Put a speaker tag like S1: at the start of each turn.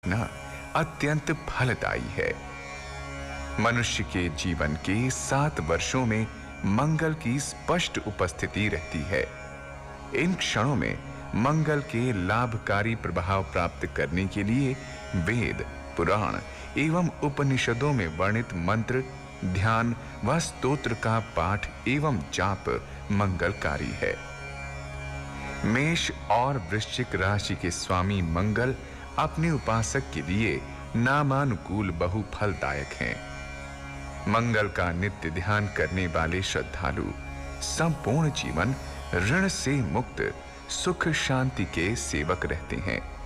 S1: ना अत्यंत फलदायी है। मनुष्य के जीवन के 7 वर्षों में मंगल की स्पष्ट उपस्थिति रहती है। इन क्षणों में मंगल के लाभकारी प्रभाव प्राप्त करने के लिए वेद, पुराण एवं उपनिषदों में वर्णित मंत्र, ध्यान व स्तोत्र का पाठ एवं जाप मंगलकारी है। मेष और वृश्चिक राशि के स्वामी मंगल अपने उपासक के लिए नामानुकूल बहुफलदायक हैं। मंगल का नित्य ध्यान करने वाले श्रद्धालु संपूर्ण जीवन ऋण से मुक्त सुख शांति के सेवक रहते हैं।